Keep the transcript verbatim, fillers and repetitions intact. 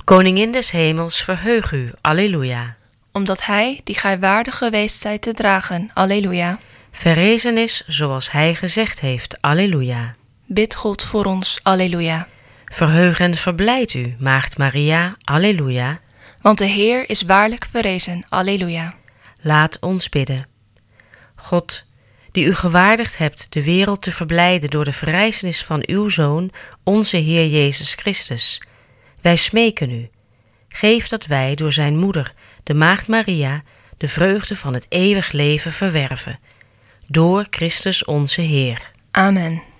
Koningin des hemels, verheug u, alleluia. Omdat hij, die gij waardig geweest zijt te dragen, alleluia. Verrezen is zoals hij gezegd heeft, alleluia. Bid God voor ons, alleluia. Verheug en verblijd u, maagd Maria, alleluia. Want de Heer is waarlijk verrezen, alleluia. Laat ons bidden. God, die u gewaardigd hebt de wereld te verblijden door de verrijzenis van uw Zoon, onze Heer Jezus Christus. Wij smeken u. Geef dat wij door zijn moeder, de maagd Maria, de vreugde van het eeuwig leven verwerven. Door Christus onze Heer. Amen.